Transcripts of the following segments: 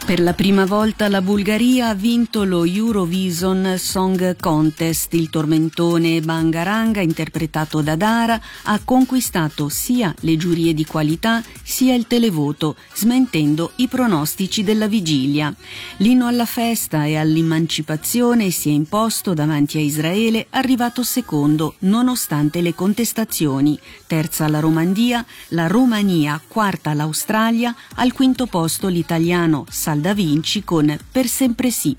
Per la prima volta la Bulgaria ha vinto lo Eurovision Song Contest. Il tormentone Bangaranga, interpretato da Dara, ha conquistato sia le giurie di qualità sia il televoto, smentendo i pronostici della vigilia. L'inno alla festa e all'emancipazione si è imposto davanti a Israele, arrivato secondo nonostante le contestazioni. Terza la Romania, quarta l'Australia, al quinto posto l'italiano Da Vinci con Per sempre sì.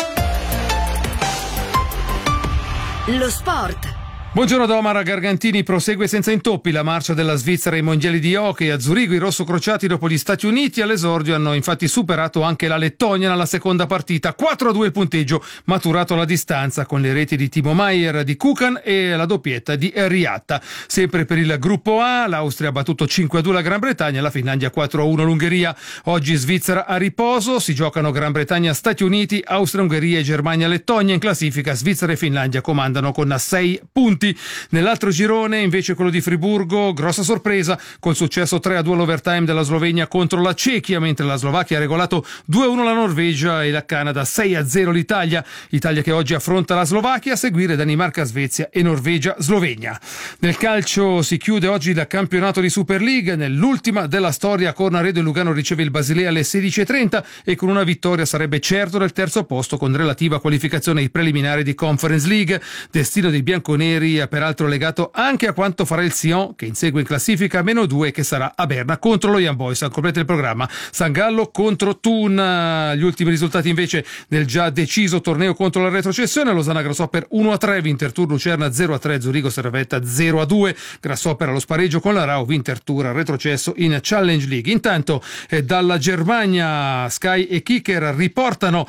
Lo sport. Buongiorno da Omar Gargantini. Prosegue senza intoppi la marcia della Svizzera ai mondiali di hockey. A Zurigo i rossocrociati, dopo gli Stati Uniti all'esordio, hanno infatti superato anche la Lettonia nella seconda partita. 4-2 il punteggio, maturato alla distanza con le reti di Timo Meier, di Kukan e la doppietta di Riatta. Sempre per il gruppo A, l'Austria ha battuto 5-2 la Gran Bretagna, la Finlandia 4-1 l'Ungheria. Oggi Svizzera a riposo, si giocano Gran Bretagna Stati Uniti, Austria, Ungheria e Germania Lettonia. In classifica Svizzera e Finlandia comandano con 6 punti. Nell'altro girone invece quello di Friburgo, grossa sorpresa col successo 3-2 all'overtime della Slovenia contro la Cechia, mentre la Slovacchia ha regolato 2-1 la Norvegia e la Canada 6-0 l'Italia che oggi affronta la Slovacchia, a seguire Danimarca, Svezia e Norvegia, Slovenia. Nel calcio si chiude oggi il campionato di Super League. Nell'ultima della storia Cornaredo e Lugano riceve il Basilea alle 16:30 e con una vittoria sarebbe certo del terzo posto con relativa qualificazione ai preliminari di Conference League. Destino dei bianconeri peraltro legato anche a quanto farà il Sion, che insegue in classifica -2, che sarà a Berna contro lo Young Boys. Completa il programma San Gallo contro Thun. Gli ultimi risultati invece del già deciso torneo contro la retrocessione: Losanna Grasshopper 1-3, Winterthur Lucerna 0-3, Zurigo Servetta 0-2, Grasshopper allo spareggio con la Rao, Winterthur retrocesso in Challenge League. Intanto dalla Germania Sky e Kicker riportano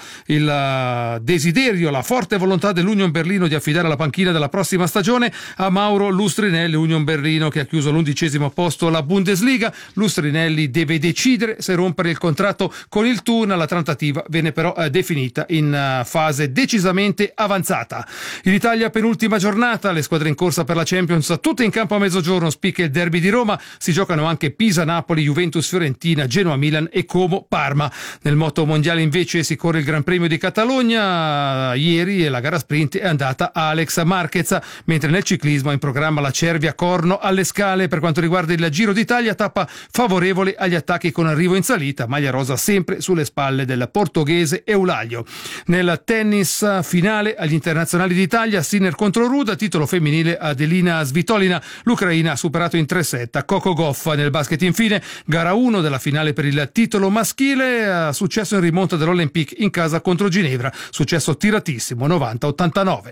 il desiderio, la forte volontà dell'Union Berlino di affidare la panchina della prossima stagione a Mauro Lustrinelli. Union Berlino che ha chiuso all'11° posto la Bundesliga. Lustrinelli deve decidere se rompere il contratto con il Thun. La trattativa venne però definita in fase decisamente avanzata. In Italia penultima giornata, le squadre in corsa per la Champions tutte in campo a mezzogiorno. Spicca il derby di Roma, si giocano anche Pisa-Napoli, Juventus-Fiorentina, Genoa-Milan e Como-Parma. Nel moto mondiale invece si corre il Gran Premio di Catalogna. Ieri la gara sprint è andata a Alex Marquez, mentre nel ciclismo è in programma la Cervia-Corno alle Scale. Per quanto riguarda il Giro d'Italia, tappa favorevole agli attacchi con arrivo in salita, maglia rosa sempre sulle spalle del portoghese Eulaglio. Nel tennis finale agli internazionali d'Italia, Sinner contro Ruda, titolo femminile Adelina Svitolina, l'Ucraina ha superato in 3-7 Coco Gauff. Nel basket infine, gara 1 della finale per il titolo maschile, successo in rimonta dell'Olympique in casa contro Ginevra, successo tiratissimo 90-89.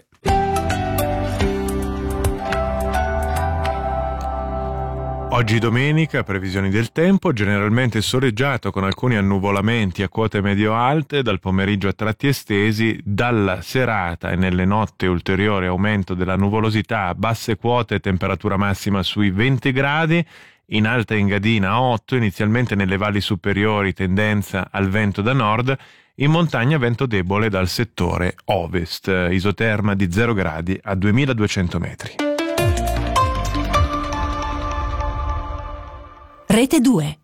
Oggi domenica, previsioni del tempo, generalmente soleggiato con alcuni annuvolamenti a quote medio-alte, dal pomeriggio a tratti estesi, dalla serata e nelle notti ulteriore aumento della nuvolosità, basse quote, temperatura massima sui 20 gradi, in alta Engadina 8, inizialmente nelle valli superiori tendenza al vento da nord, in montagna vento debole dal settore ovest, isoterma di 0 gradi a 2200 metri. Rete 2.